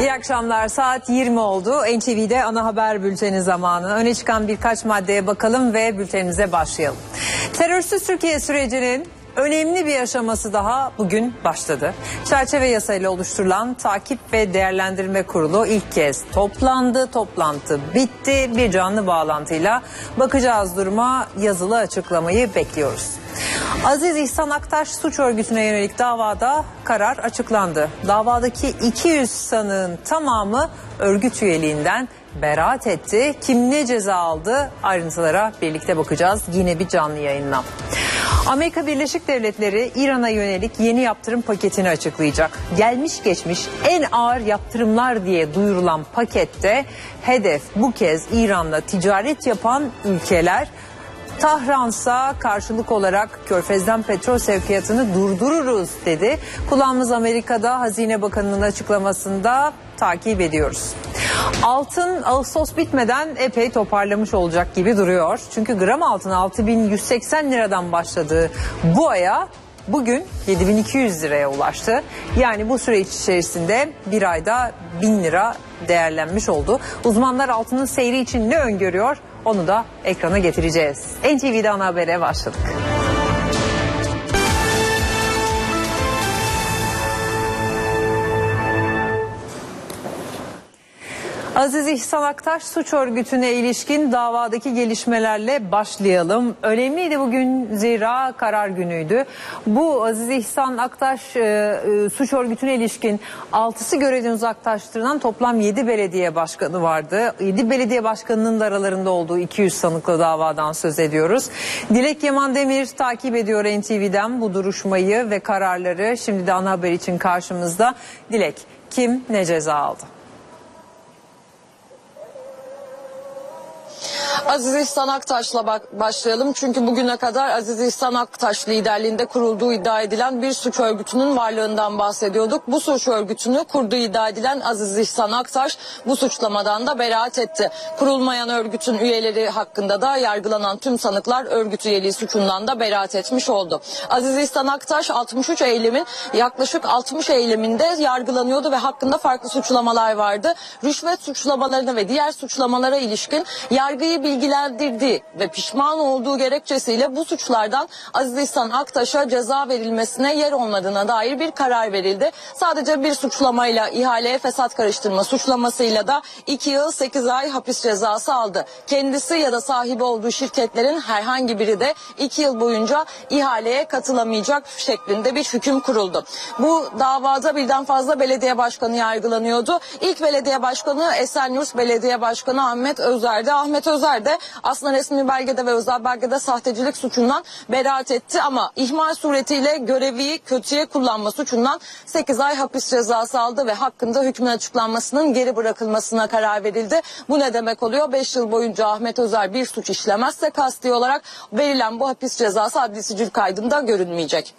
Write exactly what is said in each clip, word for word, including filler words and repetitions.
İyi akşamlar. Saat yirmi oldu. N T V'de ana haber bülteni zamanı. Öne çıkan birkaç maddeye bakalım ve bültenimize başlayalım. Terörsüz Türkiye sürecinin önemli bir aşaması daha bugün başladı. Çerçeve yasayla oluşturulan Takip ve Değerlendirme Kurulu ilk kez toplandı. Toplantı bitti. Bir canlı bağlantıyla bakacağız duruma, yazılı açıklamayı bekliyoruz. Aziz İhsan Aktaş suç örgütüne yönelik davada karar açıklandı. Davadaki iki yüz sanığın tamamı örgüt üyeliğinden beraat etti. Kim ne ceza aldı? Ayrıntılara birlikte bakacağız yine bir canlı yayınla. Amerika Birleşik Devletleri İran'a yönelik yeni yaptırım paketini açıklayacak. Gelmiş geçmiş en ağır yaptırımlar diye duyurulan pakette hedef bu kez İran'la ticaret yapan ülkeler. Tahran'sa karşılık olarak Körfez'den petrol sevkiyatını durdururuz dedi. Kulağımız Amerika'da. Hazine Bakanı'nın açıklamasında takip ediyoruz. Altın Ağustos bitmeden epey toparlamış olacak gibi duruyor. Çünkü gram altın altı bin yüz seksen liradan başladığı bu aya bugün yedi bin iki yüz liraya ulaştı. Yani bu süreç içerisinde bir ayda bin lira değerlenmiş oldu. Uzmanlar altının seyri için ne öngörüyor? Onu da ekrana getireceğiz. N T V'de ana habere başladık. Aziz İhsan Aktaş suç örgütüne ilişkin davadaki gelişmelerle başlayalım. Önemliydi bugün zira karar günüydü. Bu Aziz İhsan Aktaş e, e, suç örgütüne ilişkin altısı görevden uzaklaştırılan toplam yedi belediye başkanı vardı. yedi belediye başkanının da aralarında olduğu iki yüz sanıklı davadan söz ediyoruz. Dilek Yaman Demir takip ediyor N T V'den bu duruşmayı ve kararları. Şimdi de ana haber için karşımızda. Dilek, kim ne ceza aldı? Aziz İhsan Aktaş'la başlayalım. Çünkü bugüne kadar Aziz İhsan Aktaş liderliğinde kurulduğu iddia edilen bir suç örgütünün varlığından bahsediyorduk. Bu suç örgütünü kurduğu iddia edilen Aziz İhsan Aktaş bu suçlamadan da beraat etti. Kurulmayan örgütün üyeleri hakkında da yargılanan tüm sanıklar örgüt üyeliği suçundan da beraat etmiş oldu. Aziz İhsan Aktaş altmış üç eylemin yaklaşık altmış eyleminde yargılanıyordu ve hakkında farklı suçlamalar vardı. Rüşvet suçlamalarına ve diğer suçlamalara ilişkin yargıyı bilgilendirdiği ve pişman olduğu gerekçesiyle bu suçlardan Aziz İhsan Aktaş'a ceza verilmesine yer olmadığına dair bir karar verildi. Sadece bir suçlamayla ihaleye fesat karıştırma suçlamasıyla da iki yıl sekiz ay hapis cezası aldı. Kendisi ya da sahibi olduğu şirketlerin herhangi biri de iki yıl boyunca ihaleye katılamayacak şeklinde bir hüküm kuruldu. Bu davada birden fazla belediye başkanı yargılanıyordu. İlk belediye başkanı Esenyurt Belediye Başkanı Ahmet Özer'di. Ahmet Özer de aslında resmi belgede ve özel belgede sahtecilik suçundan beraat etti ama ihmal suretiyle görevi kötüye kullanma suçundan sekiz ay hapis cezası aldı ve hakkında hükmün açıklanmasının geri bırakılmasına karar verildi. Bu ne demek oluyor? beş yıl boyunca Ahmet Özer bir suç işlemezse kasti olarak verilen bu hapis cezası adli sicil kaydında görünmeyecek.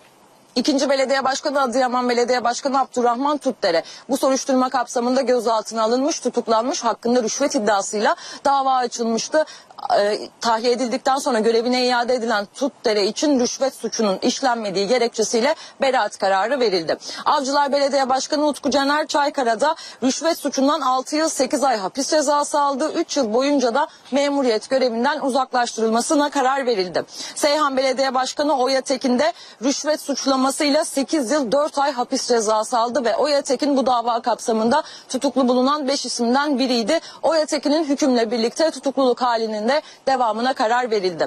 İkinci belediye başkanı Adıyaman Belediye Başkanı Abdurrahman Tutdere bu soruşturma kapsamında gözaltına alınmış, tutuklanmış, hakkında rüşvet iddiasıyla dava açılmıştı. E, tahliye edildikten sonra görevine iade edilen Tutdere için rüşvet suçunun işlenmediği gerekçesiyle beraat kararı verildi. Avcılar Belediye Başkanı Utku Caner Çaykara'da rüşvet suçundan altı yıl sekiz ay hapis cezası aldı. üç yıl boyunca da memuriyet görevinden uzaklaştırılmasına karar verildi. Seyhan Belediye Başkanı Oya Tekin de rüşvet suçlamasıyla sekiz yıl dört ay hapis cezası aldı ve Oya Tekin bu dava kapsamında tutuklu bulunan beş isimden biriydi. Oya Tekin'in hükümle birlikte tutukluluk halinin de devamına karar verildi.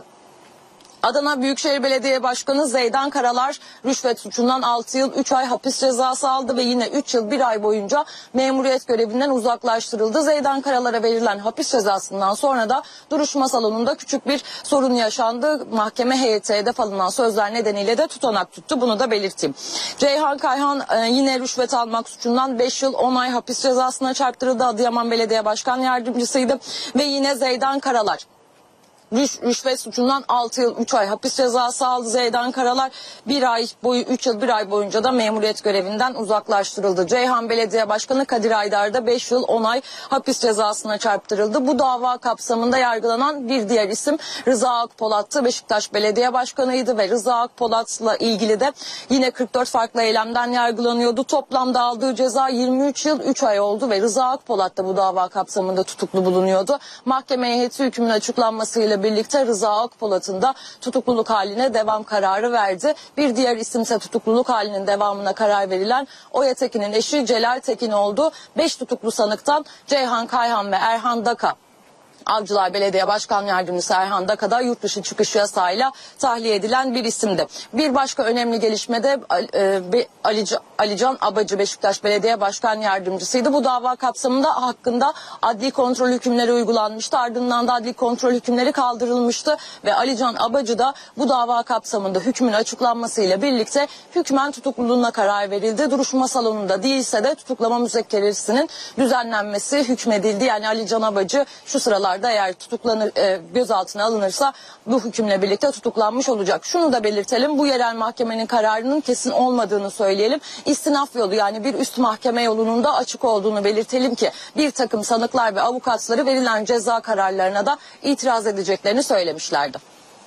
Adana Büyükşehir Belediye Başkanı Zeydan Karalar rüşvet suçundan altı yıl üç ay hapis cezası aldı ve yine üç yıl bir ay boyunca memuriyet görevinden uzaklaştırıldı. Zeydan Karalar'a verilen hapis cezasından sonra da duruşma salonunda küçük bir sorun yaşandı. Mahkeme heyeti hedef alınan sözler nedeniyle de tutanak tuttu. Bunu da belirteyim. Ceyhan Kayhan yine rüşvet almak suçundan beş yıl on ay hapis cezasına çarptırıldı. Adıyaman Belediye Başkan Yardımcısıydı ve yine Zeydan Karalar Rüş, rüşvet suçundan altı yıl üç ay hapis cezası aldı Zeydan Karalar. bir ay boyu üç yıl bir ay boyunca da memuriyet görevinden uzaklaştırıldı. Ceyhan Belediye Başkanı Kadir Aydar da beş yıl on ay hapis cezasına çarptırıldı. Bu dava kapsamında yargılanan bir diğer isim Rıza Akpolat'tı. Beşiktaş Belediye Başkanı'ydı ve Rıza Akpolat'la ilgili de yine kırk dört farklı eylemden yargılanıyordu. Toplamda aldığı ceza yirmi üç yıl üç ay oldu ve Rıza Akpolat da bu dava kapsamında tutuklu bulunuyordu. Mahkeme heyeti hükmün açıklanmasıyla birlikte Rıza Akpolat'ın da tutukluluk haline devam kararı verdi. Bir diğer isimse tutukluluk halinin devamına karar verilen Oya Tekin'in eşi Celal Tekin oldu. beş tutuklu sanıktan Ceyhan Kayhan ve Erhan Daka, Avcılar Belediye Başkan Yardımcısı Erhan Daka'da yurt dışı çıkış yasağıyla tahliye edilen bir isimdi. Bir başka önemli gelişme de Alican Abacı, Beşiktaş Belediye Başkan Yardımcısıydı. Bu dava kapsamında hakkında adli kontrol hükümleri uygulanmıştı. Ardından da adli kontrol hükümleri kaldırılmıştı ve Alican Abacı da bu dava kapsamında hükmün açıklanmasıyla birlikte hükmen tutukluluğuna karar verildi. Duruşma salonunda değilse de tutuklama müzekkeresinin düzenlenmesi hükmedildi. Yani Alican Abacı şu sıralar da eğer tutuklanır, e, gözaltına alınırsa bu hükümle birlikte tutuklanmış olacak. Şunu da belirtelim, bu yerel mahkemenin kararının kesin olmadığını söyleyelim. İstinaf yolu, yani bir üst mahkeme yolunun da açık olduğunu belirtelim ki bir takım sanıklar ve avukatları verilen ceza kararlarına da itiraz edeceklerini söylemişlerdi.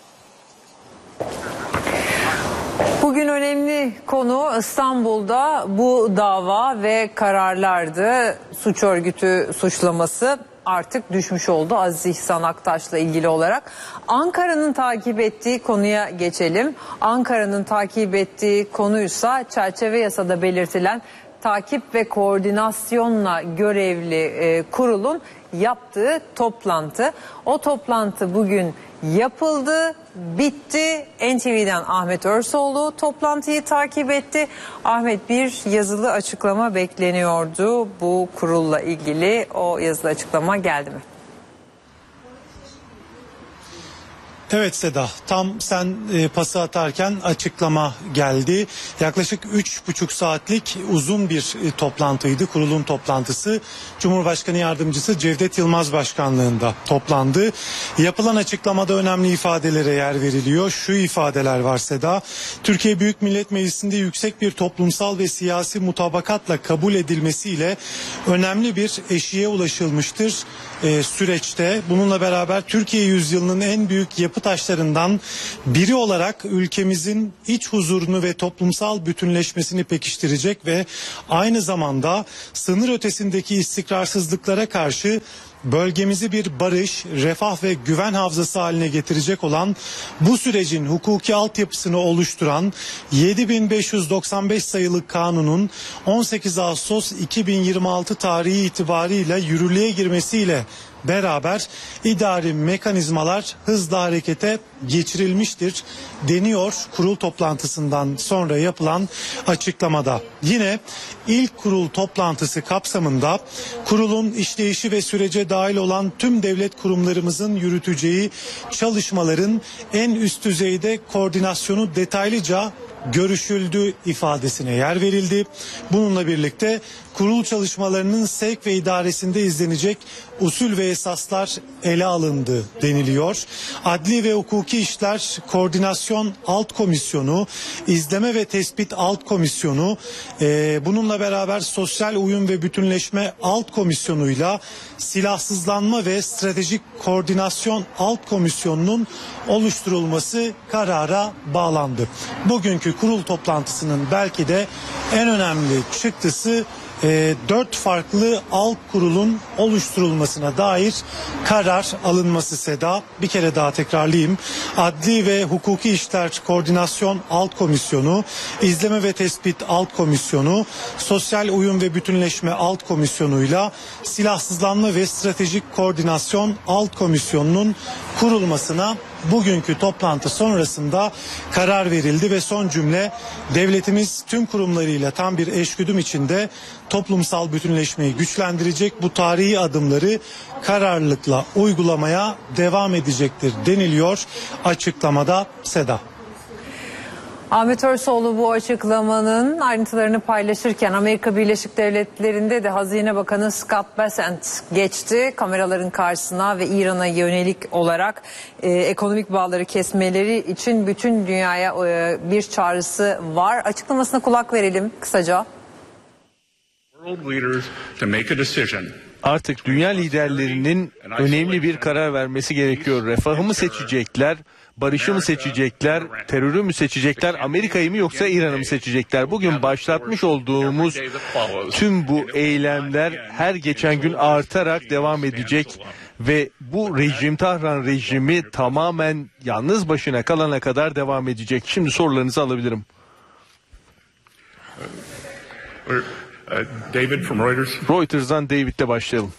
Bugün önemli konu İstanbul'da bu dava ve kararlardı. Suç örgütü suçlaması artık düşmüş oldu Aziz İhsan Aktaş'la ilgili olarak. Ankara'nın takip ettiği konuya geçelim. Ankara'nın takip ettiği konuysa çerçeve yasada belirtilen takip ve koordinasyonla görevli e, kurulun yaptığı toplantı. O toplantı bugün yapıldı, bitti. N T V'den Ahmet Örsoğlu toplantıyı takip etti. Ahmet, bir yazılı açıklama bekleniyordu bu kurulla ilgili. O yazılı açıklama geldi mi? Evet Seda, tam sen e, pası atarken açıklama geldi. Yaklaşık üç buçuk saatlik uzun bir e, toplantıydı, kurulun toplantısı. Cumhurbaşkanı Yardımcısı Cevdet Yılmaz Başkanlığında toplandı. Yapılan açıklamada önemli ifadelere yer veriliyor. Şu ifadeler var Seda: Türkiye Büyük Millet Meclisi'nde yüksek bir toplumsal ve siyasi mutabakatla kabul edilmesiyle önemli bir eşiğe ulaşılmıştır e, süreçte. Bununla beraber Türkiye yüzyılının en büyük yapı taşlarından biri olarak ülkemizin iç huzurunu ve toplumsal bütünleşmesini pekiştirecek ve aynı zamanda sınır ötesindeki istikrarsızlıklara karşı bölgemizi bir barış, refah ve güven havzası haline getirecek olan bu sürecin hukuki altyapısını oluşturan yedi bin beş yüz doksan beş sayılı kanunun on sekiz Ağustos iki bin yirmi altı tarihi itibarıyla yürürlüğe girmesiyle beraber idari mekanizmalar hızla harekete geçirilmiştir deniyor kurul toplantısından sonra yapılan açıklamada. Yine ilk kurul toplantısı kapsamında kurulun işleyişi ve sürece dahil olan tüm devlet kurumlarımızın yürüteceği çalışmaların en üst düzeyde koordinasyonu detaylıca görüşüldü ifadesine yer verildi. Bununla birlikte kurul çalışmalarının sevk ve idaresinde izlenecek usul ve esaslar ele alındı deniliyor. Adli ve Hukuki İşler Koordinasyon Alt Komisyonu, İzleme ve Tespit Alt Komisyonu, e, bununla beraber Sosyal Uyum ve Bütünleşme Alt Komisyonu'yla Silahsızlanma ve Stratejik Koordinasyon Alt Komisyonu'nun oluşturulması karara bağlandı. Bugünkü kurul toplantısının belki de en önemli çıktısı E, dört farklı alt kurulun oluşturulmasına dair karar alınması Seda. Bir kere daha tekrarlayayım. Adli ve Hukuki İşler Koordinasyon Alt Komisyonu, İzleme ve Tespit Alt Komisyonu, Sosyal Uyum ve Bütünleşme Alt Komisyonu'yla Silahsızlanma ve Stratejik Koordinasyon Alt Komisyonu'nun kurulmasına bugünkü toplantı sonrasında karar verildi ve son cümle: devletimiz tüm kurumlarıyla tam bir eşgüdüm içinde toplumsal bütünleşmeyi güçlendirecek, bu tarihi adımları kararlılıkla uygulamaya devam edecektir deniliyor açıklamada Seda. Ahmet Örsoğlu bu açıklamanın ayrıntılarını paylaşırken Amerika Birleşik Devletleri'nde de Hazine Bakanı Scott Bessent geçti. Kameraların karşısına ve İran'a yönelik olarak e, ekonomik bağları kesmeleri için bütün dünyaya e, bir çağrısı var. Açıklamasına kulak verelim kısaca. Artık dünya liderlerinin önemli bir karar vermesi gerekiyor. Refahı mı seçecekler, barışı mı seçecekler, terörü mü seçecekler, Amerika'yı mı yoksa İran'ı mı seçecekler? Bugün başlatmış olduğumuz tüm bu eylemler her geçen gün artarak devam edecek ve bu rejim, Tahran rejimi tamamen yalnız başına kalana kadar devam edecek. Şimdi sorularınızı alabilirim. David from Reuters. Reuters'dan David'le başlayalım.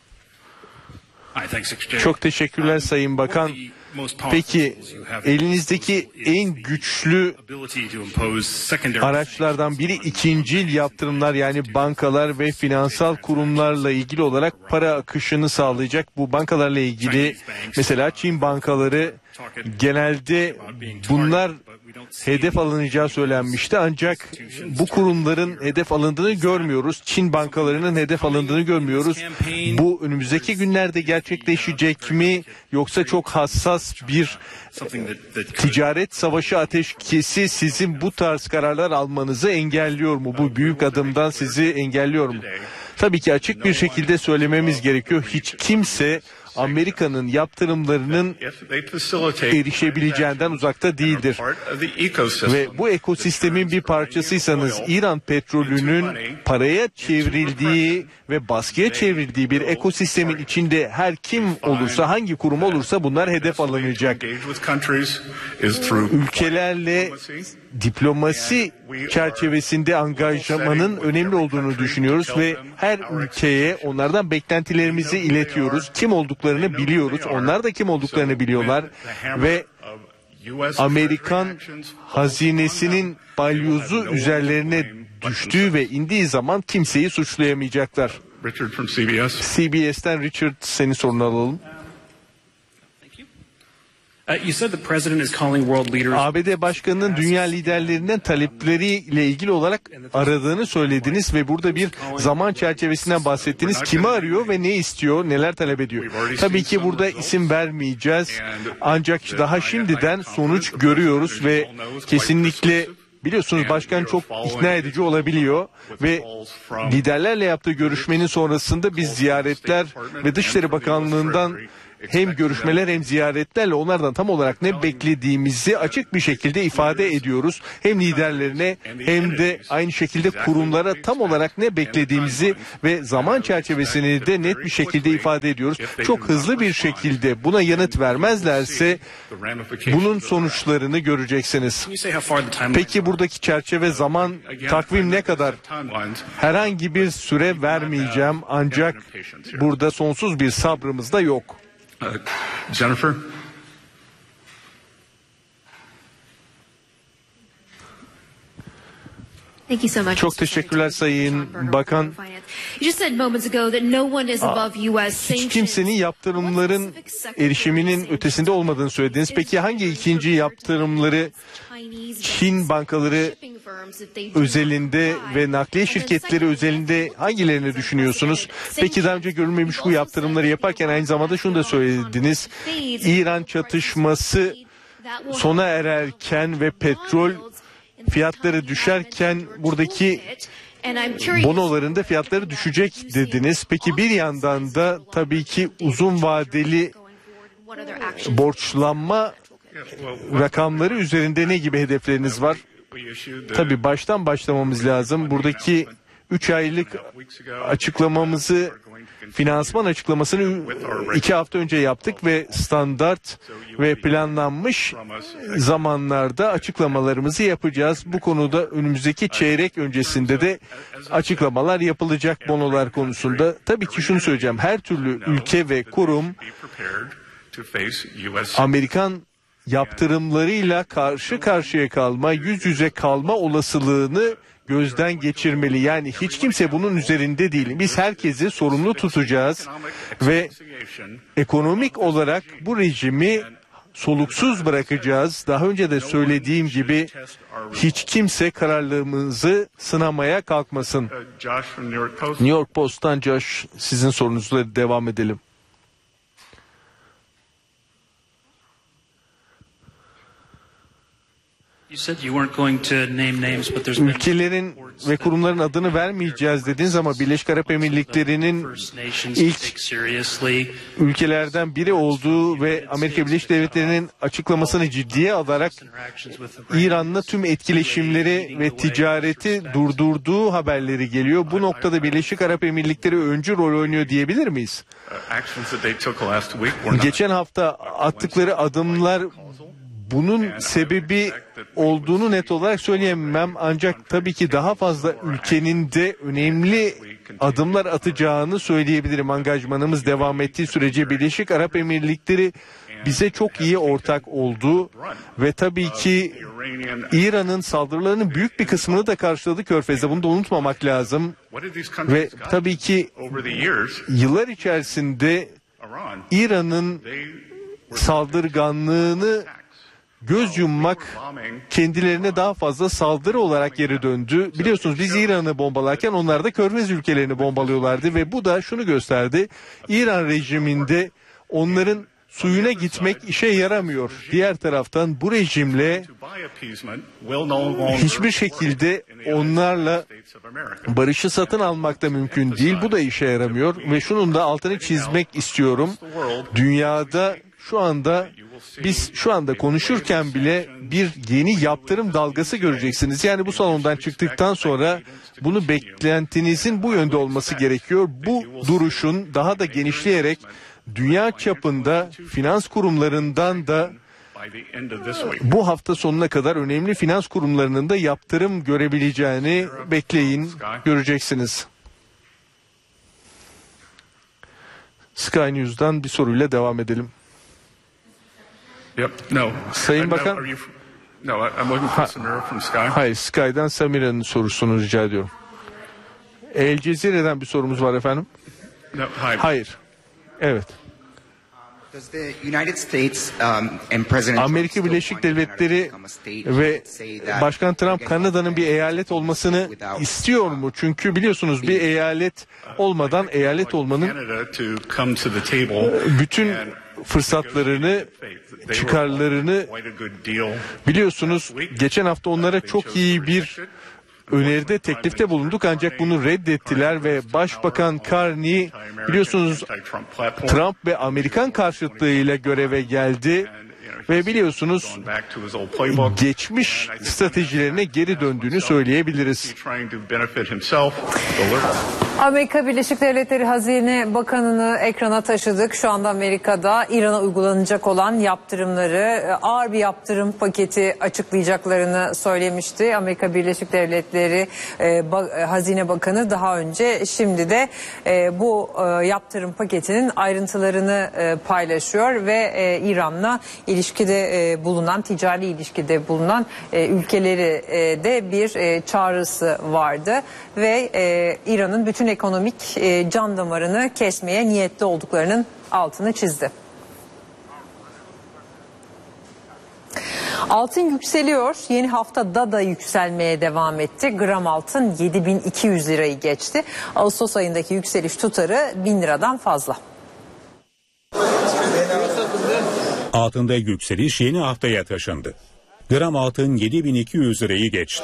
Çok teşekkürler Sayın Bakan. Peki elinizdeki en güçlü araçlardan biri ikincil yaptırımlar, yani bankalar ve finansal kurumlarla ilgili olarak para akışını sağlayacak. Bu bankalarla ilgili mesela Çin bankaları, genelde bunlar hedef alınacağı söylenmişti, ancak bu kurumların hedef alındığını görmüyoruz. Çin bankalarının hedef alındığını görmüyoruz. Bu önümüzdeki günlerde gerçekleşecek mi, yoksa çok hassas bir ticaret savaşı ateşkesi sizin bu tarz kararlar almanızı engelliyor mu? Bu büyük adımdan sizi engelliyor mu? Tabii ki açık bir şekilde söylememiz gerekiyor. Hiç kimse Amerika'nın yaptırımlarının erişebileceğinden uzakta değildir. Ve bu ekosistemin bir parçasıysanız, İran petrolünün paraya çevrildiği ve baskıya çevrildiği bir ekosistemin içinde her kim olursa, hangi kurum olursa bunlar hedef alınacak. Ülkelerle diplomasi çerçevesinde angajmanın önemli olduğunu düşünüyoruz ve her ülkeye onlardan beklentilerimizi iletiyoruz. Kim olduklarını biliyoruz, onlar da kim olduklarını biliyorlar ve Amerikan hazinesinin balyozu üzerlerine düştüğü ve indiği zaman kimseyi suçlayamayacaklar. Richard from C B S. C B S'ten Richard, senin sorunu alalım. A B D Başkanı'nın dünya liderlerinden talepleriyle ilgili olarak aradığını söylediniz ve burada bir zaman çerçevesinden bahsettiniz. Kimi arıyor ve ne istiyor, neler talep ediyor? Tabii ki burada isim vermeyeceğiz, ancak daha şimdiden sonuç görüyoruz ve kesinlikle biliyorsunuz başkan çok ikna edici olabiliyor ve liderlerle yaptığı görüşmenin sonrasında biz ziyaretler ve Dışişleri Bakanlığı'ndan hem görüşmeler hem ziyaretlerle onlardan tam olarak ne beklediğimizi açık bir şekilde ifade ediyoruz. Hem liderlerine hem de aynı şekilde kurumlara tam olarak ne beklediğimizi ve zaman çerçevesini de net bir şekilde ifade ediyoruz. Çok hızlı bir şekilde buna yanıt vermezlerse bunun sonuçlarını göreceksiniz. Peki buradaki çerçeve, zaman, takvim ne kadar? Herhangi bir süre vermeyeceğim, ancak burada sonsuz bir sabrımız da yok. Uh, Jennifer. Çok teşekkürler Sayın Bakan. Hiç kimsenin yaptırımların erişiminin ötesinde olmadığını söylediniz. Peki hangi ikinci yaptırımları Çin bankaları özelinde ve nakliye şirketleri özelinde hangilerini düşünüyorsunuz? Peki daha önce görülmemiş bu yaptırımları yaparken aynı zamanda şunu da söylediniz. İran çatışması sona ererken ve petrol fiyatları düşerken buradaki bonoların da fiyatları düşecek dediniz. Peki bir yandan da tabii ki uzun vadeli borçlanma rakamları üzerinde ne gibi hedefleriniz var? Tabii baştan başlamamız lazım. Buradaki üç aylık açıklamamızı, finansman açıklamasını iki hafta önce yaptık ve standart ve planlanmış zamanlarda açıklamalarımızı yapacağız. Bu konuda önümüzdeki çeyrek öncesinde de açıklamalar yapılacak bonolar konusunda. Tabii ki şunu söyleyeceğim. Her türlü ülke ve kurum Amerikan yaptırımlarıyla karşı karşıya kalma, yüz yüze kalma olasılığını gözden geçirmeli. Yani hiç kimse bunun üzerinde değil. Biz herkesi sorumlu tutacağız ve ekonomik olarak bu rejimi soluksuz bırakacağız. Daha önce de söylediğim gibi hiç kimse kararlılığımızı sınamaya kalkmasın. Josh from New York Post. New York Post'tan Josh, sizin sorunuzla devam edelim. Ülkelerin ve kurumların adını vermeyeceğiz dediniz ama Birleşik Arap Emirlikleri'nin ilk ülkelerden biri olduğu ve Amerika Birleşik Devletleri'nin açıklamasını ciddiye alarak İran'la tüm etkileşimleri ve ticareti durdurduğu haberleri geliyor. Bu noktada Birleşik Arap Emirlikleri öncü rol oynuyor diyebilir miyiz? Geçen hafta attıkları adımlar bunun sebebi olduğunu net olarak söyleyemem, ancak tabii ki daha fazla ülkenin de önemli adımlar atacağını söyleyebilirim. Angajmanımız devam ettiği sürece Birleşik Arap Emirlikleri bize çok iyi ortak oldu ve tabii ki İran'ın saldırılarının büyük bir kısmını da karşıladı Körfez'de. Bunu da unutmamak lazım. Ve tabii ki yıllar içerisinde İran'ın saldırganlığını göz yummak kendilerine daha fazla saldırı olarak geri döndü. Biliyorsunuz biz İran'ı bombalarken onlar da Körfez ülkelerini bombalıyorlardı ve bu da şunu gösterdi. İran rejiminde onların suyuna gitmek işe yaramıyor. Diğer taraftan bu rejimle hiçbir şekilde onlarla barışı satın almak da mümkün değil. Bu da işe yaramıyor ve şunun da altını çizmek istiyorum. Dünyada şu anda biz şu anda konuşurken bile bir yeni yaptırım dalgası göreceksiniz. Yani bu salondan çıktıktan sonra bunu beklentinizin bu yönde olması gerekiyor. Bu duruşun daha da genişleyerek dünya çapında finans kurumlarından da bu hafta sonuna kadar önemli finans kurumlarının da yaptırım görebileceğini bekleyin, göreceksiniz. Sky News'dan bir soruyla devam edelim. Yep. No. Sayın Bakan. No, no, I'm looking for Samira from Sky. Hayır, Sky'dan Samira'nın sorusunu rica ediyorum. El Cezire'den bir sorumuz var efendim. No, hi. Hayır. Evet. Does the United States um, and President Amerika Birleşik Devletleri ve Başkan Trump Kanada'nın bir eyalet olmasını istiyor mu? Çünkü biliyorsunuz bir eyalet olmadan eyalet olmanın bütün fırsatlarını, çıkarlarını biliyorsunuz. Geçen hafta onlara çok iyi bir öneride, teklifte bulunduk ancak bunu reddettiler ve Başbakan Carney biliyorsunuz Trump ve Amerikan karşıtlığıyla göreve geldi ve biliyorsunuz geçmiş stratejilerine geri döndüğünü söyleyebiliriz. Amerika Birleşik Devletleri Hazine Bakanı'nı ekrana taşıdık. Şu anda Amerika'da İran'a uygulanacak olan yaptırımları, ağır bir yaptırım paketi açıklayacaklarını söylemişti. Amerika Birleşik Devletleri e, ba, Hazine Bakanı daha önce, şimdi de e, bu e, yaptırım paketinin ayrıntılarını e, paylaşıyor ve e, İran'la ilişkide e, bulunan, ticari ilişkide bulunan e, ülkeleri e, de bir e, çağrısı vardı ve e, İran'ın bütün ekonomik e, can damarını kesmeye niyetli olduklarının altını çizdi. Altın yükseliyor. Yeni haftada da yükselmeye devam etti. Gram altın yedi bin iki yüz lirayı geçti. Ağustos ayındaki yükseliş tutarı bin liradan fazla. Altında yükseliş yeni haftaya taşındı. Gram altın yedi bin iki yüz lirayı geçti.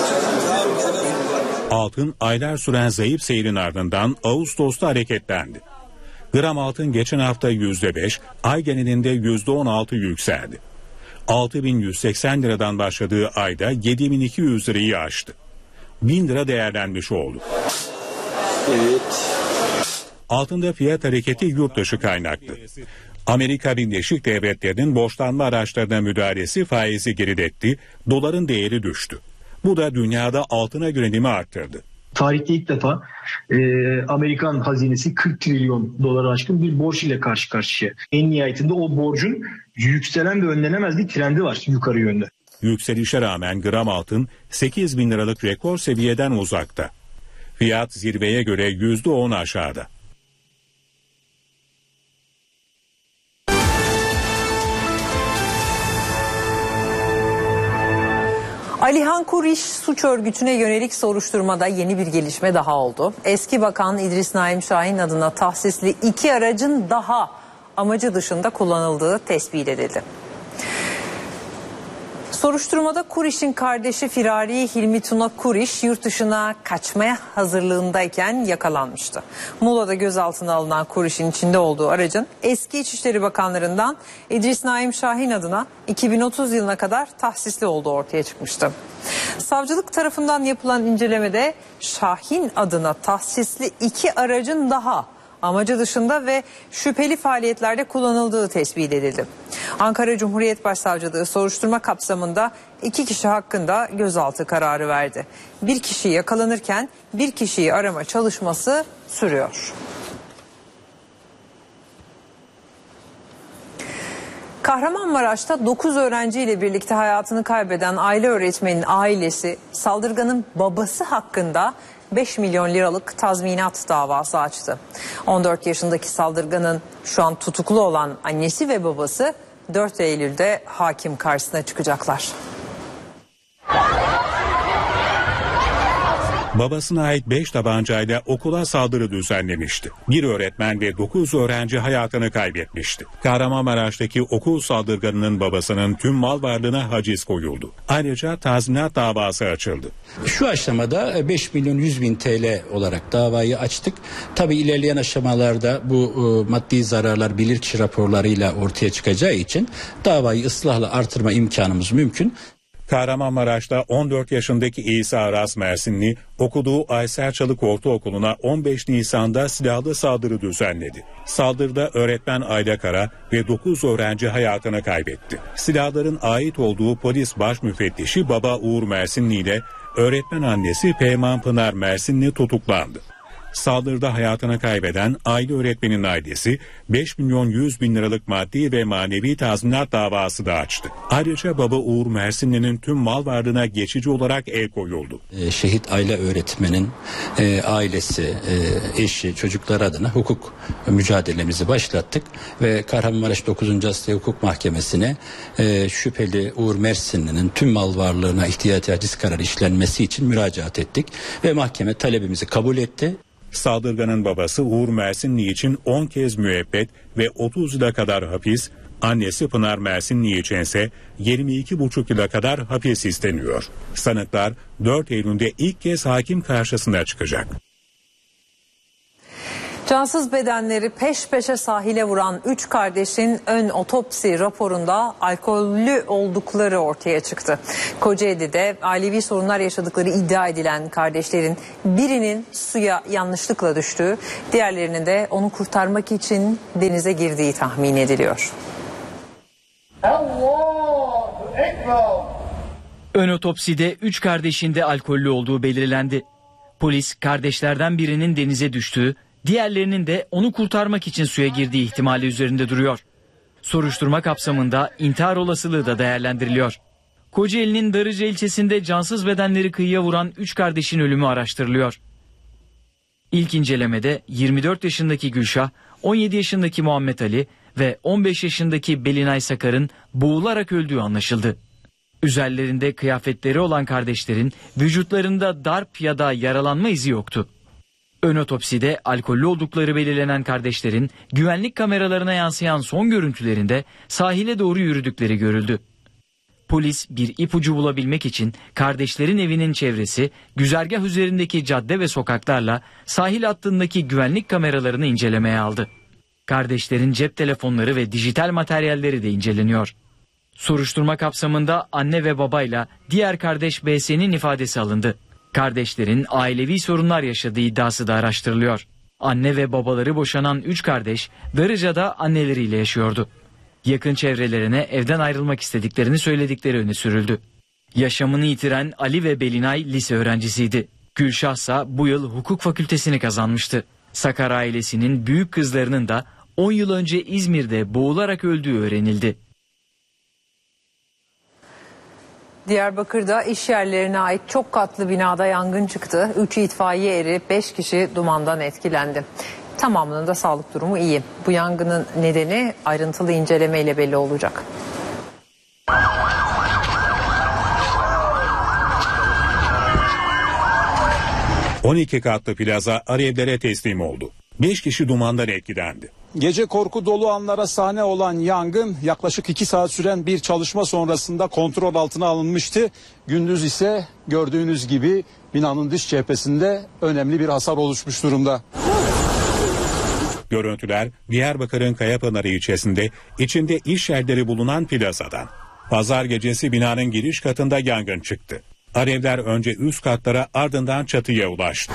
Altın aylar süren zayıf seyrin ardından Ağustos'ta hareketlendi. Gram altın geçen hafta yüzde beş, ay genelinde yüzde on altı yükseldi. altı bin yüz seksen liradan başladığı ayda yedi bin iki yüz lirayı aştı. bin lira değerlenmiş oldu. Evet. Altında fiyat hareketi yurt dışı kaynaklı. Amerika Birleşik Devletleri'nin borçlanma araçlarına müdahalesi faizi geriletti, doların değeri düştü. Bu da dünyada altına yönelimi arttırdı. Tarihte ilk defa e, Amerikan hazinesi kırk trilyon dolara aşkın bir borç ile karşı karşıya. En nihayetinde o borcun yükselen ve önlenemez bir trendi var yukarı yönde. Yükselişe rağmen gram altın sekiz bin liralık rekor seviyeden uzakta. Fiyat zirveye göre yüzde on aşağıda. Alihan Kuriş suç örgütüne yönelik soruşturmada yeni bir gelişme daha oldu. Eski Bakan İdris Naim Şahin adına tahsisli iki aracın daha amacı dışında kullanıldığı tespit edildi. Soruşturmada Kuriş'in kardeşi Firari Hilmi Tuna Kuriş yurt dışına kaçmaya hazırlığındayken yakalanmıştı. Muğla'da gözaltına alınan Kuriş'in içinde olduğu aracın eski İçişleri Bakanlarından İdris Naim Şahin adına iki bin otuz yılına kadar tahsisli olduğu ortaya çıkmıştı. Savcılık tarafından yapılan incelemede Şahin adına tahsisli iki aracın daha amacı dışında ve şüpheli faaliyetlerde kullanıldığı tespit edildi. Ankara Cumhuriyet Başsavcılığı soruşturma kapsamında iki kişi hakkında gözaltı kararı verdi. Bir kişi yakalanırken bir kişiyi arama çalışması sürüyor. Kahramanmaraş'ta dokuz öğrenciyle birlikte hayatını kaybeden aile öğretmenin ailesi saldırganın babası hakkında beş milyon liralık tazminat davası açtı. on dört yaşındaki saldırganın şu an tutuklu olan annesi ve babası dört Eylül'de hakim karşısına çıkacaklar. Babasına ait beş tabancayla okula saldırı düzenlemişti. Bir öğretmen ve dokuz öğrenci hayatını kaybetmişti. Kahramanmaraş'taki okul saldırganının babasının tüm mal varlığına haciz koyuldu. Ayrıca tazminat davası açıldı. Şu aşamada beş milyon yüz bin T L olarak davayı açtık. Tabii ilerleyen aşamalarda bu e, maddi zararlar bilirkişi raporlarıyla ortaya çıkacağı için davayı ıslahla artırma imkanımız mümkün. Kahramanmaraş'ta on dört yaşındaki İsa Aras Mersinli okuduğu Aysel Çalık Ortaokulu'na on beş Nisan'da silahlı saldırı düzenledi. Saldırıda öğretmen Ayla Kara ve dokuz öğrenci hayatını kaybetti. Silahların ait olduğu polis baş müfettişi Baba Uğur Mersinli ile öğretmen annesi Peyman Pınar Mersinli tutuklandı. Saldırıda hayatını kaybeden aile öğretmenin ailesi beş milyon yüz bin liralık maddi ve manevi tazminat davası da açtı. Ayrıca Baba Uğur Mersinli'nin tüm mal varlığına geçici olarak el koyuldu. Ee, şehit aile öğretmenin e, ailesi, e, eşi, çocukları adına hukuk mücadelemizi başlattık ve Kahramanmaraş dokuzuncu Asliye Hukuk Mahkemesi'ne e, şüpheli Uğur Mersinli'nin tüm mal varlığına ihtiyati haciz kararı işlenmesi için müracaat ettik ve mahkeme talebimizi kabul etti. Saldırganın babası Uğur Mersinli için on kez müebbet ve otuz yıla kadar hapis, annesi Pınar Mersinli için ise yirmi iki buçuk yıla kadar hapis isteniyor. Sanıklar dört Eylül'de ilk kez hakim karşısına çıkacak. Cansız bedenleri peş peşe sahile vuran üç kardeşin ön otopsi raporunda alkollü oldukları ortaya çıktı. Kocaeli'de ailevi sorunlar yaşadıkları iddia edilen kardeşlerin birinin suya yanlışlıkla düştüğü, diğerlerinin de onu kurtarmak için denize girdiği tahmin ediliyor. Ön otopside üç kardeşin de alkollü olduğu belirlendi. Polis kardeşlerden birinin denize düştüğü, diğerlerinin de onu kurtarmak için suya girdiği ihtimali üzerinde duruyor. Soruşturma kapsamında intihar olasılığı da değerlendiriliyor. Kocaeli'nin Darıca ilçesinde cansız bedenleri kıyıya vuran üç kardeşin ölümü araştırılıyor. İlk incelemede yirmi dört yaşındaki Gülşah, on yedi yaşındaki Muhammed Ali ve on beş yaşındaki Belinay Sakar'ın boğularak öldüğü anlaşıldı. Üzerlerinde kıyafetleri olan kardeşlerin vücutlarında darp ya da yaralanma izi yoktu. Ön otopside alkollü oldukları belirlenen kardeşlerin güvenlik kameralarına yansıyan son görüntülerinde sahile doğru yürüdükleri görüldü. Polis bir ipucu bulabilmek için kardeşlerin evinin çevresi, güzergah üzerindeki cadde ve sokaklarla sahil hattındaki güvenlik kameralarını incelemeye aldı. Kardeşlerin cep telefonları ve dijital materyalleri de inceleniyor. Soruşturma kapsamında anne ve babayla diğer kardeş B S'nin ifadesi alındı. Kardeşlerin ailevi sorunlar yaşadığı iddiası da araştırılıyor. Anne ve babaları boşanan üç kardeş Darıca'da anneleriyle yaşıyordu. Yakın çevrelerine evden ayrılmak istediklerini söyledikleri öne sürüldü. Yaşamını yitiren Ali ve Belinay lise öğrencisiydi. Gülşah ise bu yıl hukuk fakültesini kazanmıştı. Sakar ailesinin büyük kızlarının da on yıl önce İzmir'de boğularak öldüğü öğrenildi. Diyarbakır'da iş yerlerine ait çok katlı binada yangın çıktı. üç itfaiye eri, beş kişi dumandan etkilendi. Tamamının da sağlık durumu iyi. Bu yangının nedeni ayrıntılı incelemeyle belli olacak. on iki katlı plaza alevlere teslim oldu. beş kişi dumandan etkilendi. Gece korku dolu anlara sahne olan yangın yaklaşık iki saat süren bir çalışma sonrasında kontrol altına alınmıştı. Gündüz ise gördüğünüz gibi binanın dış cephesinde önemli bir hasar oluşmuş durumda. Görüntüler Diyarbakır'ın Kayapınarı ilçesinde içinde iş yerleri bulunan plazadan. Pazar gecesi binanın giriş katında yangın çıktı. Alevler önce üst katlara ardından çatıya ulaştı.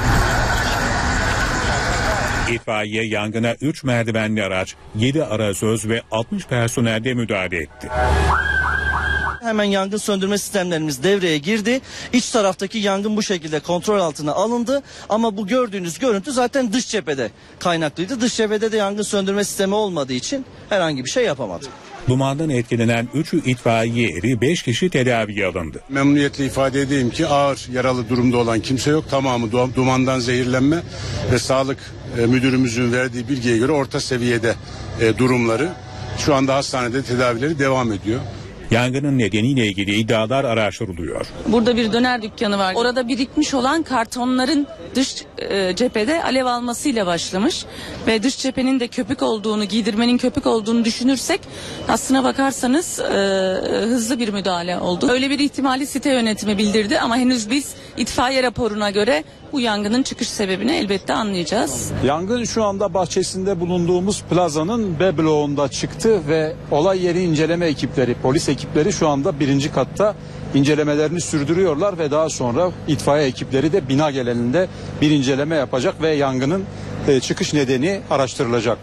İtfaiye yangına üç merdivenli araç, yedi arazöz ve altmış personelde müdahale etti. Hemen yangın söndürme sistemlerimiz devreye girdi. İç taraftaki yangın bu şekilde kontrol altına alındı. Ama bu gördüğünüz görüntü zaten dış cephede kaynaklıydı. Dış cephede de yangın söndürme sistemi olmadığı için herhangi bir şey yapamadık. Dumandan etkilenen üçü itfaiye eri, beş kişi tedaviye alındı. Memnuniyetle ifade edeyim ki ağır yaralı durumda olan kimse yok. Tamamı dumandan zehirlenme ve sağlık müdürümüzün verdiği bilgiye göre orta seviyede durumları. Şu anda hastanede tedavileri devam ediyor. Yangının nedeniyle ilgili iddialar araştırılıyor. Burada bir döner dükkanı var. Orada birikmiş olan kartonların dış e, cephede alev almasıyla başlamış. Ve dış cephenin de köpük olduğunu, giydirmenin köpük olduğunu düşünürsek aslına bakarsanız e, hızlı bir müdahale oldu. Öyle bir ihtimali site yönetimi bildirdi ama henüz biz itfaiye raporuna göre bu yangının çıkış sebebini elbette anlayacağız. Yangın şu anda bahçesinde bulunduğumuz plazanın B bloğunda çıktı ve olay yeri inceleme ekipleri, polis ekipleri şu anda birinci katta incelemelerini sürdürüyorlar ve daha sonra itfaiye ekipleri de bina genelinde bir inceleme yapacak ve yangının çıkış nedeni araştırılacak.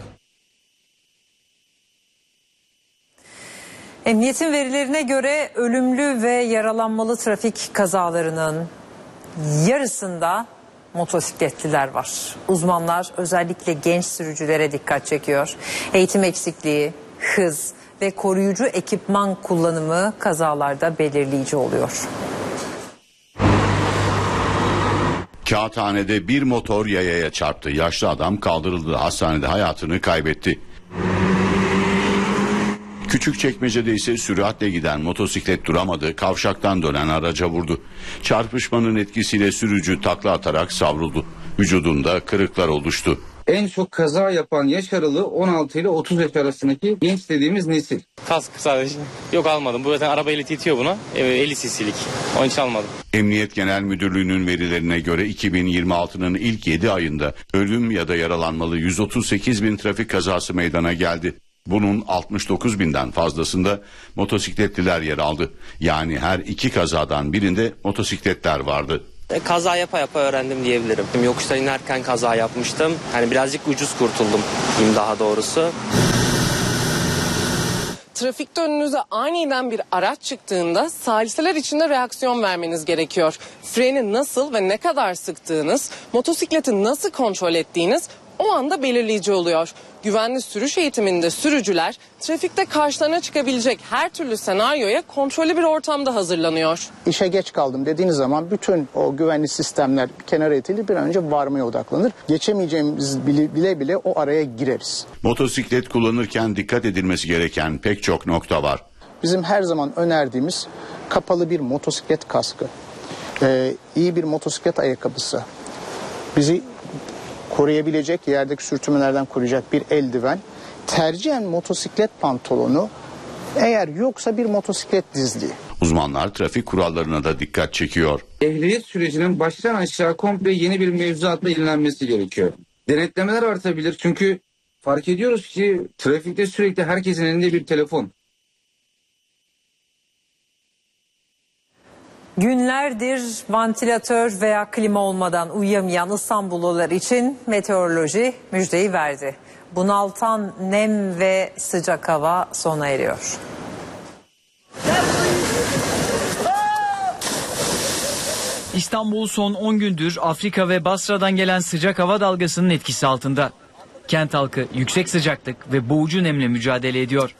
Emniyetin verilerine göre ölümlü ve yaralanmalı trafik kazalarının yarısında motosikletliler var. Uzmanlar özellikle genç sürücülere dikkat çekiyor. Eğitim eksikliği, hız ve koruyucu ekipman kullanımı kazalarda belirleyici oluyor. Kağıthane'de bir motor yayaya çarptı. Yaşlı adam kaldırıldı. Hastanede hayatını kaybetti. Küçükçekmece'de ise süratle giden motosiklet duramadı, kavşaktan dönen araca vurdu. Çarpışmanın etkisiyle sürücü takla atarak savruldu. Vücudunda kırıklar oluştu. En çok kaza yapan yaş aralığı on altı ile otuz yaş arasındaki genç dediğimiz nesil. Kask sadece. Yok almadım. Bu zaten araba ehliyeti yetiyor buna. elli cc'lik. Onun için almadım. Emniyet Genel Müdürlüğü'nün verilerine göre iki bin yirmi altının ilk yedi ayında ölüm ya da yaralanmalı yüz otuz sekiz bin trafik kazası meydana geldi. Bunun altmış dokuz binden fazlasında motosikletliler yer aldı. Yani her iki kazadan birinde motosikletler vardı. Kaza yapa yapa öğrendim diyebilirim. Yokuştan inerken kaza yapmıştım. Hani birazcık ucuz kurtuldum diyeyim daha doğrusu. Trafikte önünüze aniden bir araç çıktığında saliseler içinde reaksiyon vermeniz gerekiyor. Freni nasıl ve ne kadar sıktığınız, motosikleti nasıl kontrol ettiğiniz o anda belirleyici oluyor. Güvenli sürüş eğitiminde sürücüler trafikte karşılarına çıkabilecek her türlü senaryoya kontrollü bir ortamda hazırlanıyor. İşe geç kaldım dediğiniz zaman bütün o güvenli sistemler kenara itilir, bir an önce varmaya odaklanır. Geçemeyeceğimiz bile bile, bile o araya gireriz. Motosiklet kullanırken dikkat edilmesi gereken pek çok nokta var. Bizim her zaman önerdiğimiz kapalı bir motosiklet kaskı, ee, iyi bir motosiklet ayakkabısı, bizi koruyabilecek, yerdeki sürtünmelerden koruyacak bir eldiven, tercihen motosiklet pantolonu, eğer yoksa bir motosiklet dizliği. Uzmanlar trafik kurallarına da dikkat çekiyor. Ehliyet sürecinin baştan aşağı komple yeni bir mevzuatla yenilenmesi gerekiyor. Denetlemeler artabilir çünkü fark ediyoruz ki trafikte sürekli herkesin elinde bir telefon. Günlerdir vantilatör veya klima olmadan uyuyamayan İstanbullular için meteoroloji müjdeyi verdi. Bunaltan nem ve sıcak hava sona eriyor. İstanbul son on gündür Afrika ve Basra'dan gelen sıcak hava dalgasının etkisi altında. Kent halkı yüksek sıcaklık ve boğucu nemle mücadele ediyor.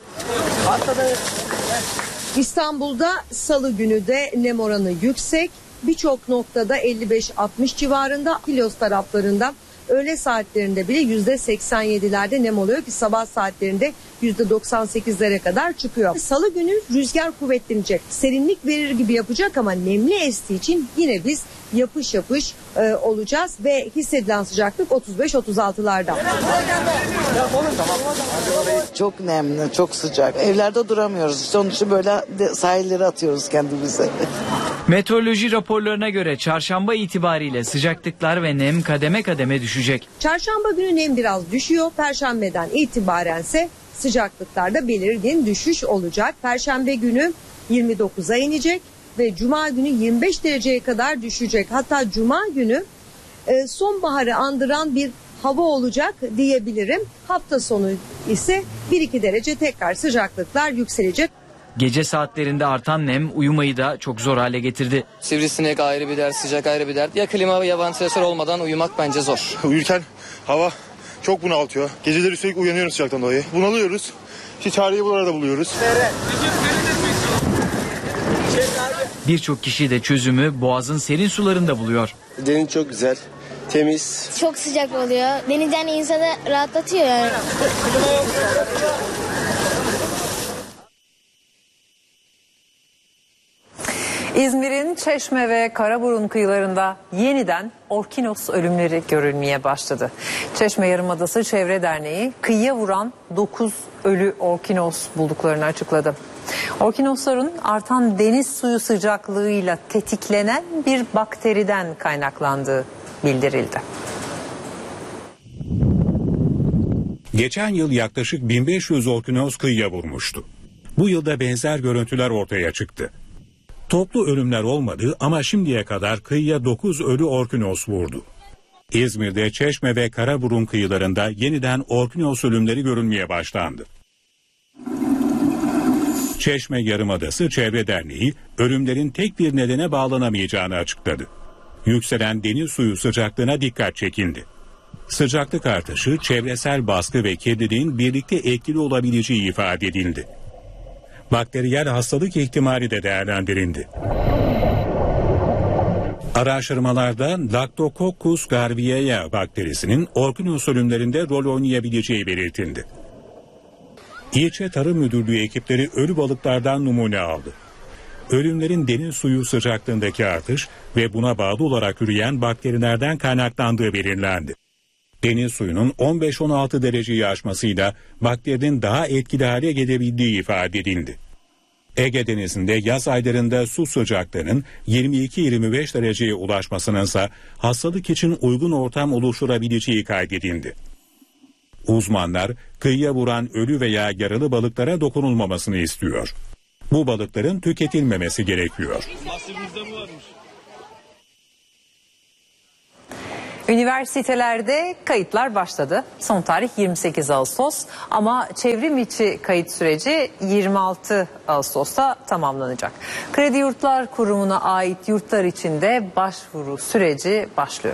İstanbul'da salı günü de nem oranı yüksek. Birçok noktada elli beş altmış civarında, Kilyos taraflarında öğle saatlerinde bile yüzde seksen yedilerde nem oluyor ki sabah saatlerinde yüzde doksan sekizlere kadar çıkıyor. Salı günü rüzgar kuvvetlenecek. Serinlik verir gibi yapacak ama nemli estiği için yine biz yapış yapış e, olacağız ve hissedilen sıcaklık otuz beş otuz altılarda. Çok nemli, çok sıcak. Evlerde duramıyoruz. İşte onun için böyle sahillere atıyoruz kendimizi. Meteoroloji raporlarına göre çarşamba itibariyle sıcaklıklar ve nem kademe kademe düşecek. Çarşamba günü nem biraz düşüyor. Perşembeden itibarense sıcaklıklarda belirgin düşüş olacak. Perşembe günü yirmi dokuza inecek ve cuma günü yirmi beş dereceye kadar düşecek. Hatta cuma günü e, sonbaharı andıran bir hava olacak diyebilirim. Hafta sonu ise bir iki derece tekrar sıcaklıklar yükselecek. Gece saatlerinde artan nem uyumayı da çok zor hale getirdi. Sivrisinek ayrı bir dert, sıcak ayrı bir dert. Ya klima ya vantilatör olmadan uyumak bence zor. Uyurken hava çok bunaltıyor. Geceleri sürekli uyanıyoruz sıcaktan dolayı. Bunalıyoruz. İşte çareyi buralarda buluyoruz. Birçok kişi de çözümü Boğaz'ın serin sularında buluyor. Deniz çok güzel, temiz. Çok sıcak oluyor. Deniz yani insanı rahatlatıyor yani. İzmir'in Çeşme ve Karaburun kıyılarında yeniden orkinos ölümleri görülmeye başladı. Çeşme Yarımadası Çevre Derneği kıyıya vuran dokuz ölü orkinos bulduklarını açıkladı. Orkinosların artan deniz suyu sıcaklığıyla tetiklenen bir bakteriden kaynaklandığı bildirildi. Geçen yıl yaklaşık bin beş yüz orkinos kıyıya vurmuştu. Bu yılda benzer görüntüler ortaya çıktı. Toplu ölümler olmadı ama şimdiye kadar kıyıya dokuz ölü orkinos vurdu. İzmir'de Çeşme ve Karaburun kıyılarında yeniden orkinos ölümleri görülmeye başlandı. Çeşme Yarımadası Çevre Derneği ölümlerin tek bir nedene bağlanamayacağını açıkladı. Yükselen deniz suyu sıcaklığına dikkat çekildi. Sıcaklık artışı, çevresel baskı ve kirliliğin birlikte etkili olabileceği ifade edildi. Bakteriyel hastalık ihtimali de değerlendirildi. Araştırmalarda Lactococcus garvieae bakterisinin orkinos ölümlerinde rol oynayabileceği belirtildi. İlçe Tarım Müdürlüğü ekipleri ölü balıklardan numune aldı. Ölümlerin deniz suyu sıcaklığındaki artış ve buna bağlı olarak üreyen bakterilerden kaynaklandığı belirlendi. Deniz suyunun on beş on altı dereceyi aşmasıyla bakterinin daha etkili hale gelebildiği ifade edildi. Ege Denizi'nde yaz aylarında su sıcaklığının yirmi iki yirmi beş dereceye ulaşmasınınsa hastalık için uygun ortam oluşturabileceği kaydedildi. Uzmanlar kıyıya vuran ölü veya yaralı balıklara dokunulmamasını istiyor. Bu balıkların tüketilmemesi gerekiyor. Üniversitelerde kayıtlar başladı. Son tarih yirmi sekiz Ağustos ama çevrim içi kayıt süreci yirmi altı Ağustos'ta tamamlanacak. Kredi Yurtlar Kurumu'na ait yurtlar için de başvuru süreci başlıyor.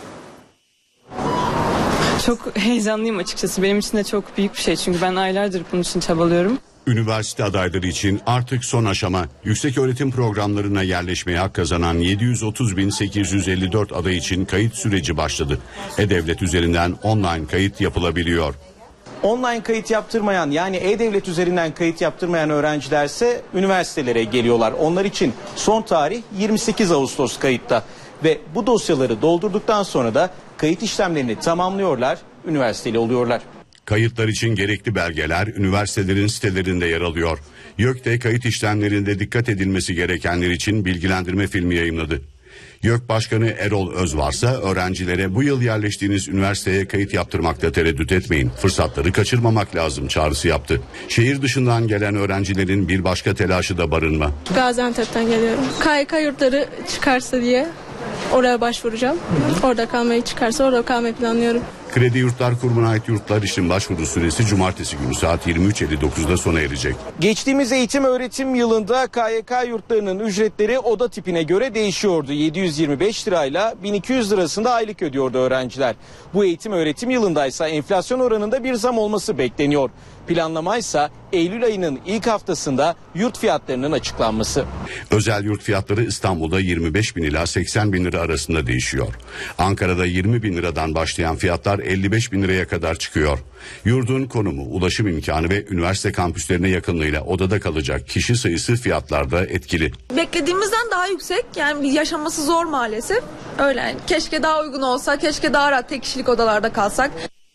Çok heyecanlıyım açıkçası. Benim için de çok büyük bir şey çünkü ben aylardır bunun için çabalıyorum. Üniversite adayları için artık son aşama. Yükseköğretim programlarına yerleşmeye hak kazanan yedi yüz otuz bin sekiz yüz elli dört aday için kayıt süreci başladı. E-Devlet üzerinden online kayıt yapılabiliyor. Online kayıt yaptırmayan yani E-Devlet üzerinden kayıt yaptırmayan öğrencilerse üniversitelere geliyorlar. Onlar için son tarih yirmi sekiz Ağustos kayıtta ve bu dosyaları doldurduktan sonra da kayıt işlemlerini tamamlıyorlar, üniversiteli oluyorlar. Kayıtlar için gerekli belgeler üniversitelerin sitelerinde yer alıyor. YÖK kayıt işlemlerinde dikkat edilmesi gerekenler için bilgilendirme filmi yayımladı. YÖK Başkanı Erol Özvarsa öğrencilere bu yıl yerleştiğiniz üniversiteye kayıt yaptırmakta tereddüt etmeyin. Fırsatları kaçırmamak lazım çağrısı yaptı. Şehir dışından gelen öğrencilerin bir başka telaşı da barınma. Gaziantep'ten geliyorum. K Y K yurtları çıkarsa diye oraya başvuracağım. Orada kalmayı çıkarsa orada kalmayı planlıyorum. Kredi Yurtlar Kurumu'na ait yurtlar için başvuru süresi cumartesi günü saat yirmi üç elli dokuzda sona erecek. Geçtiğimiz eğitim öğretim yılında K Y K yurtlarının ücretleri oda tipine göre değişiyordu. yedi yüz yirmi beş lirayla bin iki yüz lirasında aylık ödüyordu öğrenciler. Bu eğitim öğretim yılındaysa enflasyon oranında bir zam olması bekleniyor. Planlamaysa Eylül ayının ilk haftasında yurt fiyatlarının açıklanması. Özel yurt fiyatları İstanbul'da yirmi beş bin ila seksen bin lira arasında değişiyor. Ankara'da yirmi bin liradan başlayan fiyatlar aylıklar elli beş bin liraya kadar çıkıyor. Yurdun konumu, ulaşım imkanı ve üniversite kampüslerine yakınlığıyla odada kalacak kişi sayısı fiyatlarda etkili. Beklediğimizden daha yüksek, yani yaşaması zor maalesef. Öyle yani. Keşke daha uygun olsa, keşke daha rahat tek kişilik odalarda kalsak.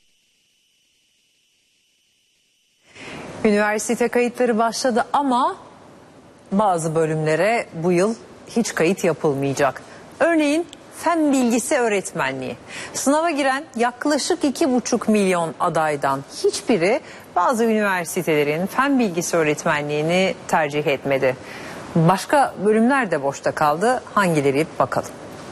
Üniversite kayıtları başladı ama bazı bölümlere bu yıl hiç kayıt yapılmayacak. Örneğin fen bilgisi öğretmenliği. Sınava giren yaklaşık iki buçuk milyon adaydan hiçbiri bazı üniversitelerin fen bilgisi öğretmenliğini tercih etmedi. Başka bölümler de boşta kaldı. Hangileri bakalım.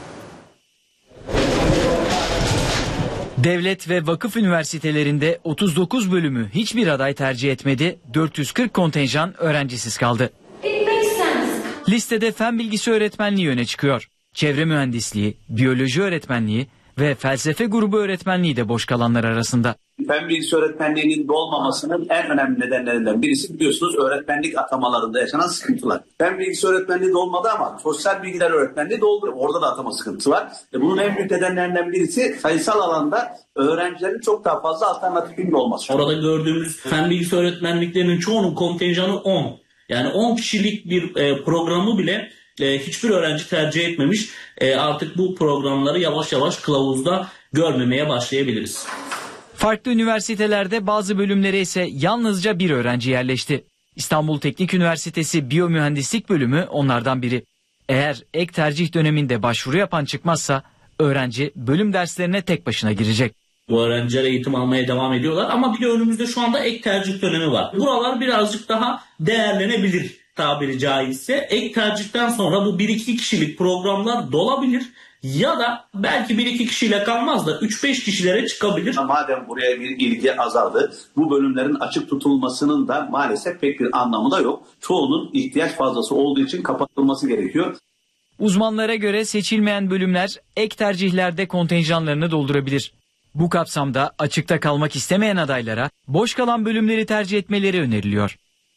Devlet ve vakıf üniversitelerinde otuz dokuz bölümü hiçbir aday tercih etmedi. dört yüz kırk kontenjan öğrencisiz kaldı. Listede fen bilgisi öğretmenliği öne çıkıyor. Çevre mühendisliği, biyoloji öğretmenliği ve felsefe grubu öğretmenliği de boş kalanlar arasında. Fen bilgisi öğretmenliğinin dolmamasının en önemli nedenlerinden birisi biliyorsunuz öğretmenlik atamalarında yaşanan sıkıntılar. Fen bilgisi öğretmenliği dolmadı ama sosyal bilgiler öğretmenliği doldu. Orada da atama sıkıntısı var. E bunun en büyük nedenlerinden birisi sayısal alanda öğrencilerin çok daha fazla alternatifinin olması. Orada gördüğümüz fen bilgisi öğretmenliklerinin çoğunun kontenjanı on. Yani on kişilik bir e, programı bile e, hiçbir öğrenci tercih etmemiş. E, artık bu programları yavaş yavaş kılavuzda görmemeye başlayabiliriz. Farklı üniversitelerde bazı bölümlere ise yalnızca bir öğrenci yerleşti. İstanbul Teknik Üniversitesi Biyomühendislik bölümü onlardan biri. Eğer ek tercih döneminde başvuru yapan çıkmazsa öğrenci bölüm derslerine tek başına girecek. Bu öğrenciler eğitim almaya devam ediyorlar ama bir de önümüzde şu anda ek tercih dönemi var. Buralar birazcık daha değerlenebilir tabiri caizse. Ek tercihten sonra bu bir iki kişilik programlar dolabilir. Ya da belki bir iki kişiyle kalmaz da üç beş kişilere çıkabilir. Madem buraya bir ilgi azaldı, bu bölümlerin açık tutulmasının da maalesef pek bir anlamı da yok. Çoğunun ihtiyaç fazlası olduğu için kapatılması gerekiyor. Uzmanlara göre seçilmeyen bölümler ek tercihlerde kontenjanlarını doldurabilir. Bu kapsamda açıkta kalmak istemeyen adaylara boş kalan bölümleri tercih etmeleri öneriliyor.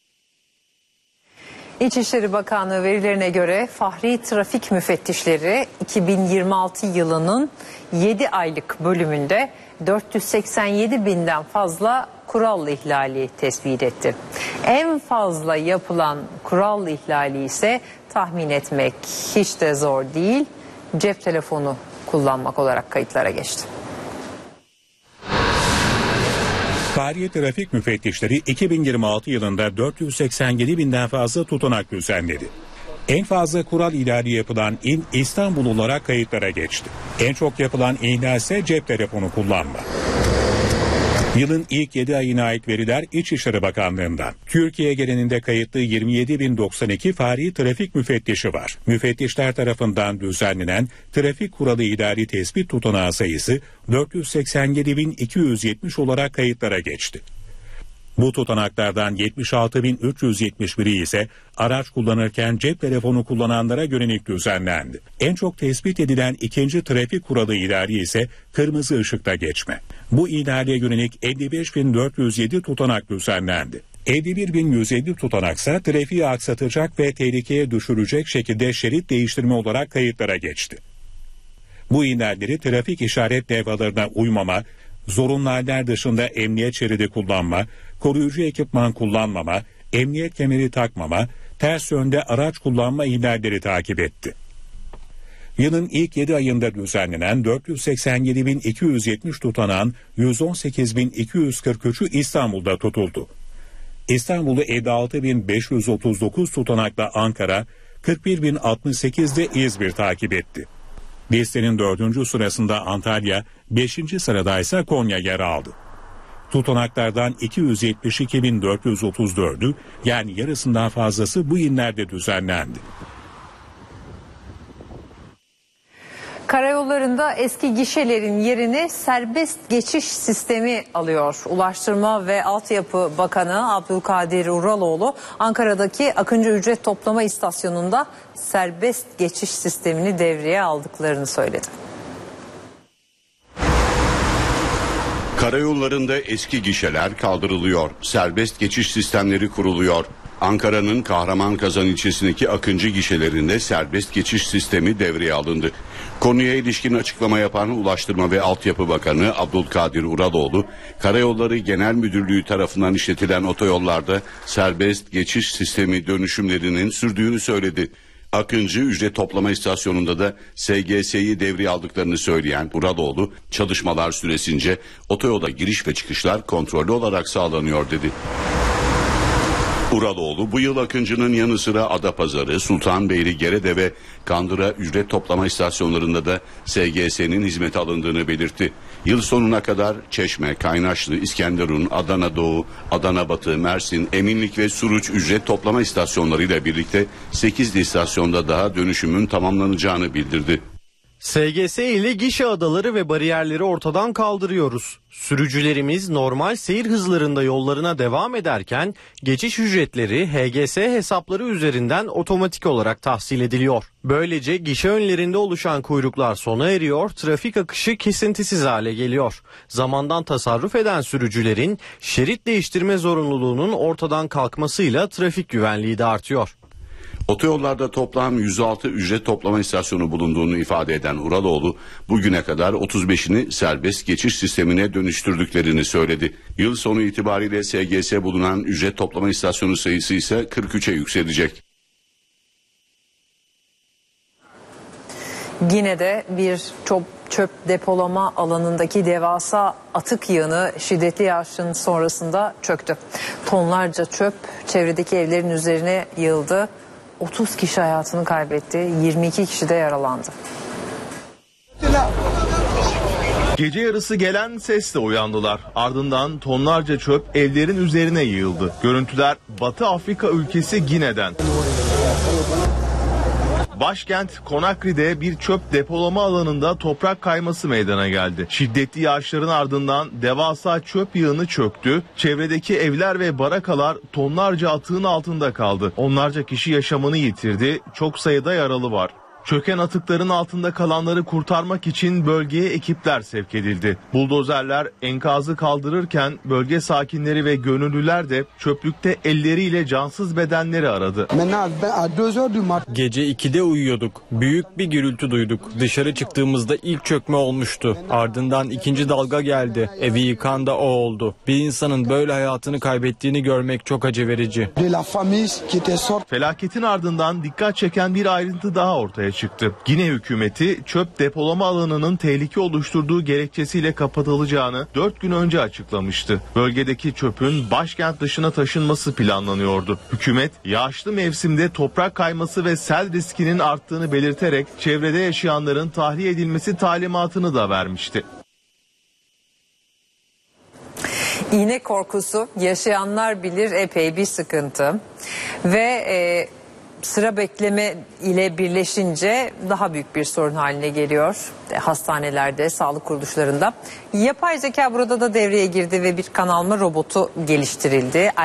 İçişleri Bakanlığı verilerine göre Fahri Trafik Müfettişleri iki bin yirmi altı yılının yedi aylık bölümünde dört yüz seksen yedi binden fazla kural ihlali tespit etti. En fazla yapılan kural ihlali ise tahmin etmek hiç de zor değil, cep telefonu kullanmak olarak kayıtlara geçti. Fahri Trafik Müfettişleri iki bin yirmi altı yılında dört yüz seksen yedi binden fazla tutanak düzenledi. En fazla kural ihlali yapılan il İstanbul olarak kayıtlara geçti. En çok yapılan ihlal ise cep telefonu kullanma. Yılın ilk yedi ayına ait veriler İçişleri Bakanlığı'ndan. Türkiye genelinde kayıtlı yirmi yedi bin doksan iki Fahri Trafik Müfettişi var. Müfettişler tarafından düzenlenen trafik kuralı ihlali tespit tutanağı sayısı dört yüz seksen yedi bin iki yüz yetmiş olarak kayıtlara geçti. Bu tutanaklardan yetmiş altı bin üç yüz yetmiş biri ise araç kullanırken cep telefonu kullananlara yönelik düzenlendi. En çok tespit edilen ikinci trafik kuralı ihlali ise kırmızı ışıkta geçme. Bu ihlale yönelik elli beş bin dört yüz yedi tutanak düzenlendi. elli bir bin yüz elli tutanaksa trafiği aksatacak ve tehlikeye düşürecek şekilde şerit değiştirme olarak kayıtlara geçti. Bu ihlalleri trafik işaret levhalarına uymama, zorunlu haller dışında emniyet şeridi kullanma, koruyucu ekipman kullanmama, emniyet kemeri takmama, ters yönde araç kullanma ihlalleri takip etti. Yılın ilk yedi ayında düzenlenen dört yüz seksen yedi bin iki yüz yetmiş tutanağın yüz on sekiz bin iki yüz kırk üçü İstanbul'da tutuldu. İstanbul'u elli altı bin beş yüz otuz dokuz tutanakla Ankara, kırk bir bin altmış sekiz de İzmir takip etti. Listenin dördüncü sırasında Antalya, beşinci sırada ise Konya yer aldı. Tutanaklardan iki yüz yetmiş iki bin dört yüz otuz dördü, yani yarısından fazlası bu illerde düzenlendi. Karayollarında eski gişelerin yerini serbest geçiş sistemi alıyor. Ulaştırma ve Altyapı Bakanı Abdülkadir Uraloğlu Ankara'daki Akıncı Ücret Toplama İstasyonu'nda serbest geçiş sistemini devreye aldıklarını söyledi. Karayollarında eski gişeler kaldırılıyor. Serbest geçiş sistemleri kuruluyor. Ankara'nın Kahramanmaraş ilçesindeki Akıncı gişelerinde serbest geçiş sistemi devreye alındı. Konuya ilişkin açıklama yapan Ulaştırma ve Altyapı Bakanı Abdülkadir Uradoğlu, Karayolları Genel Müdürlüğü tarafından işletilen otoyollarda serbest geçiş sistemi dönüşümlerinin sürdüğünü söyledi. Akıncı ücret toplama istasyonunda da S G S'yi devreye aldıklarını söyleyen Uradoğlu, çalışmalar süresince otoyola giriş ve çıkışlar kontrollü olarak sağlanıyor dedi. Uradoğlu bu yıl Akıncı'nın yanı sıra Adapazarı, Sultanbeyli, Gerede ve Kandıra ücret toplama istasyonlarında da S G S'nin hizmete alındığını belirtti. Yıl sonuna kadar Çeşme, Kaynaşlı, İskenderun, Adana Doğu, Adana Batı, Mersin, Eminlik ve Suruç ücret toplama istasyonlarıyla birlikte sekiz istasyonda daha dönüşümün tamamlanacağını bildirdi. S G S ile gişe adaları ve bariyerleri ortadan kaldırıyoruz. Sürücülerimiz normal seyir hızlarında yollarına devam ederken geçiş ücretleri H G S hesapları üzerinden otomatik olarak tahsil ediliyor. Böylece gişe önlerinde oluşan kuyruklar sona eriyor, trafik akışı kesintisiz hale geliyor. Zamandan tasarruf eden sürücülerin şerit değiştirme zorunluluğunun ortadan kalkmasıyla trafik güvenliği de artıyor. Otoyollarda toplam yüz altı ücret toplama istasyonu bulunduğunu ifade eden Uradoğlu, bugüne kadar otuz beşini serbest geçiş sistemine dönüştürdüklerini söyledi. Yıl sonu itibariyle S G S bulunan ücret toplama istasyonu sayısı ise kırk üçe yükselecek. Yine de bir çöp, çöp depolama alanındaki devasa atık yığını şiddetli yağışın sonrasında çöktü. Tonlarca çöp çevredeki evlerin üzerine yığıldı. otuz kişi hayatını kaybetti, yirmi iki kişi de yaralandı. Gece yarısı gelen sesle uyandılar. Ardından tonlarca çöp evlerin üzerine yığıldı. Görüntüler Batı Afrika ülkesi Gine'den. Başkent Conakry'de bir çöp depolama alanında toprak kayması meydana geldi. Şiddetli yağışların ardından devasa çöp yığını çöktü. Çevredeki evler ve barakalar tonlarca atığın altında kaldı. Onlarca kişi yaşamını yitirdi. Çok sayıda yaralı var. Çöken atıkların altında kalanları kurtarmak için bölgeye ekipler sevk edildi. Buldozerler enkazı kaldırırken bölge sakinleri ve gönüllüler de çöplükte elleriyle cansız bedenleri aradı. Gece ikide uyuyorduk. Büyük bir gürültü duyduk. Dışarı çıktığımızda ilk çökme olmuştu. Ardından ikinci dalga geldi. Evi yıkan da o oldu. Bir insanın böyle hayatını kaybettiğini görmek çok acı verici. Felaketin ardından dikkat çeken bir ayrıntı daha ortaya çıktı. Gine hükümeti çöp depolama alanının tehlike oluşturduğu gerekçesiyle kapatılacağını dört gün önce açıklamıştı. Bölgedeki çöpün başkent dışına taşınması planlanıyordu. Hükümet yağışlı mevsimde toprak kayması ve sel riskinin arttığını belirterek çevrede yaşayanların tahliye edilmesi talimatını da vermişti. İğne korkusu yaşayanlar bilir, epey bir sıkıntı ve e, sıra bekleme ile birleşince daha büyük bir sorun haline geliyor. Hastanelerde, sağlık kuruluşlarında. Yapay zeka burada da devreye girdi ve bir kan alma robotu geliştirildi.